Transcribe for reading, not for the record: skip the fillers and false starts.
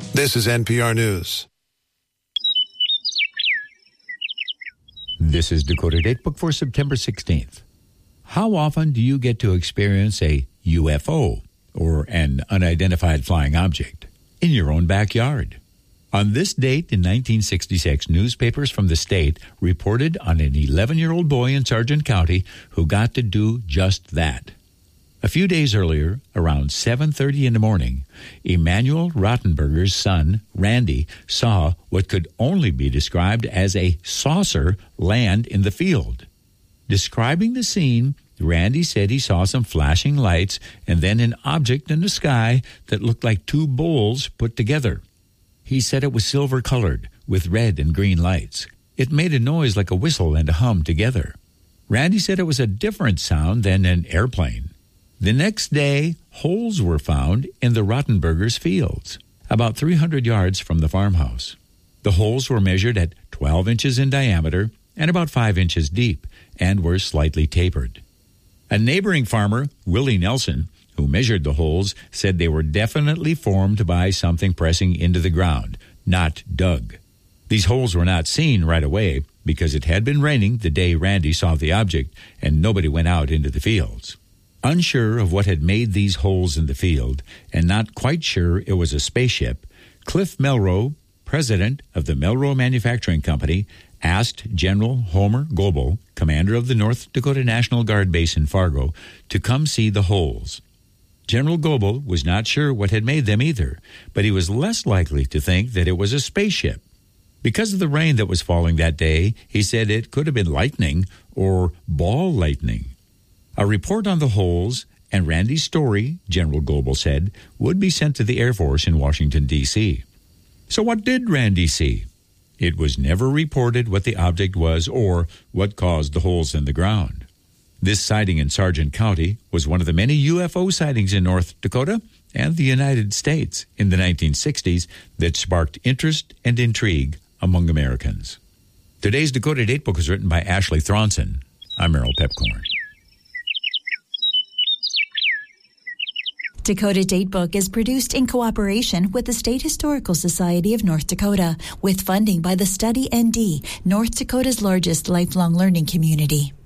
This is NPR News. This is Dakota Datebook for September 16th. How often do you get to experience a UFO, or an unidentified flying object, in your own backyard? On this date in 1966, newspapers from the state reported on an 11-year-old boy in Sargent County who got to do just that. A few days earlier, around 7:30 in the morning, Emmanuel Rottenberger's son, Randy, saw what could only be described as a saucer land in the field. Describing the scene, Randy said he saw some flashing lights and then an object in the sky that looked like two bowls put together. He said it was silver-colored with red and green lights. It made a noise like a whistle and a hum together. Randy said it was a different sound than an airplane. The next day, holes were found in the Rottenbergers' fields, about 300 yards from the farmhouse. The holes were measured at 12 inches in diameter and about 5 inches deep and were slightly tapered. A neighboring farmer, Willie Nelson, who measured the holes, said they were definitely formed by something pressing into the ground, not dug. These holes were not seen right away because it had been raining the day Randy saw the object and nobody went out into the fields. Unsure of what had made these holes in the field and not quite sure it was a spaceship, Cliff Melroe, president of the Melroe Manufacturing Company, asked General Homer Goebel, commander of the North Dakota National Guard base in Fargo, to come see the holes. General Goebel was not sure what had made them either, but he was less likely to think that it was a spaceship. Because of the rain that was falling that day, he said it could have been lightning or ball lightning. A report on the holes and Randy's story, General Goebel said, would be sent to the Air Force in Washington, D.C. So what did Randy see? It was never reported what the object was or what caused the holes in the ground. This sighting in Sargent County was one of the many UFO sightings in North Dakota and the United States in the 1960s that sparked interest and intrigue among Americans. Today's Dakota Datebook is written by Ashley Thronson. I'm Merrill Pepcorn. Dakota Datebook is produced in cooperation with the State Historical Society of North Dakota, with funding by the Study ND, North Dakota's largest lifelong learning community.